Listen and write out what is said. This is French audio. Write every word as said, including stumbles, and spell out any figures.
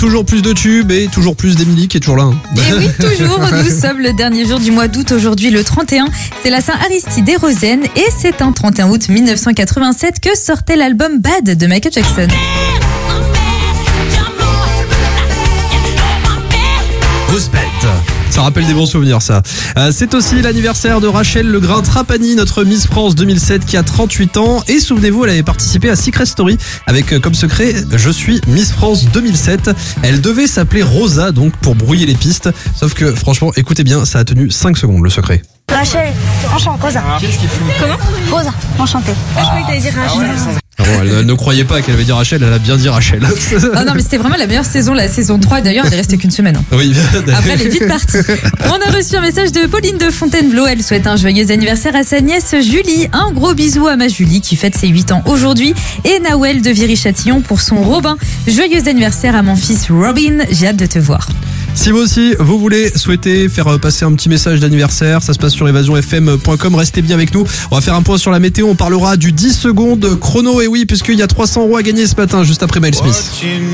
Toujours plus de tubes et toujours plus d'Émilie qui est toujours là. Hein. Et oui, toujours. Nous sommes le dernier jour du mois d'août, aujourd'hui le trente et un. C'est la Saint-Aristide et Rosaine et c'est un trente et un août mille neuf cent quatre-vingt-sept que sortait l'album Bad de Michael Jackson. Respect. Ça rappelle des bons souvenirs, ça. Euh, c'est aussi l'anniversaire de Rachel Legrain-Trapani, notre Miss France deux mille sept qui a trente-huit ans. Et souvenez-vous, elle avait participé à Secret Story avec euh, comme secret « Je suis Miss France deux mille sept ». Elle devait s'appeler Rosa, donc pour brouiller les pistes. Sauf que franchement, écoutez bien, ça a tenu cinq secondes, le secret. Rachel, enchantée. Rosa. Comment ? Rosa, enchantée. Ah, je croyais que t'allais dire Rachel. Ah bon, elle ne croyait pas qu'elle avait dit Rachel, elle a bien dit Rachel. Ah non, mais c'était vraiment la meilleure saison, la saison trois. D'ailleurs, elle est restée qu'une semaine. Hein. Oui. Après, elle est vite partie. On a reçu un message de Pauline de Fontainebleau. Elle souhaite un joyeux anniversaire à sa nièce Julie. Un gros bisou à ma Julie qui fête ses huit ans aujourd'hui. Et Nawel de Viry-Châtillon pour son Robin. Joyeux anniversaire à mon fils Robin. J'ai hâte de te voir. Si vous aussi, vous voulez souhaiter faire passer un petit message d'anniversaire, ça se passe sur évasion f m point com. Restez bien avec nous. On va faire un point sur la météo. On parlera du dix secondes chrono. Et oui, puisqu'il y a trois cents euros à gagner ce matin, juste après Miles Smith.